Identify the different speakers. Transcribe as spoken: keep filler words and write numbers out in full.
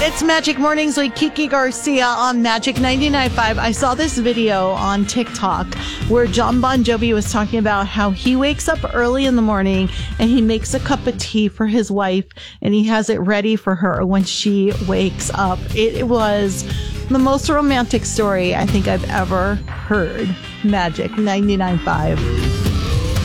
Speaker 1: It's Magic Mornings with Kiki Garcia on Magic ninety-nine point five. I saw this video on TikTok where John Bon Jovi was talking about how he wakes up early in the morning and he makes a cup of tea for his wife and he has it ready for her when she wakes up. It was the most romantic story I think I've ever heard. Magic ninety-nine point five.